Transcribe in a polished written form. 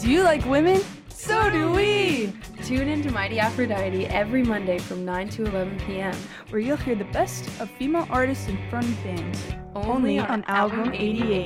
Do you like women? So do we! Tune in to Mighty Aphrodite every Monday from 9 to 11 p.m. where you'll hear the best of female artists and front bands. Only on Album 88.